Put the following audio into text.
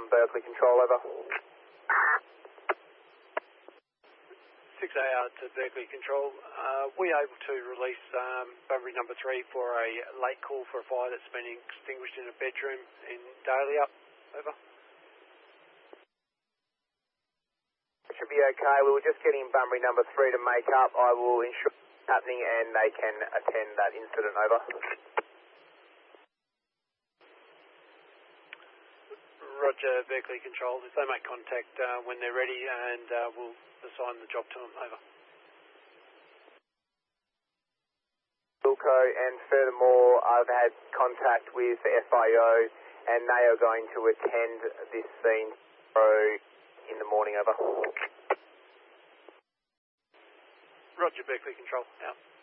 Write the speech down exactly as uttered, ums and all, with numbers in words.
from Berkeley Control, over. six A R to Berkeley Control. Uh, we able to release um, Bunbury number three for a late call for a fire that's been extinguished in a bedroom in Dahlia? Over. Should be okay. We were just getting Bunbury number three to make up. I will ensure it's happening and they can attend that incident, over. Roger, Berkeley Control. If they make contact uh, when they're ready, and uh, we'll assign the job to them, over. Wilco, and furthermore, I've had contact with the F I O and they are going to attend this scene in the morning, over. Roger, Berkeley Control, out.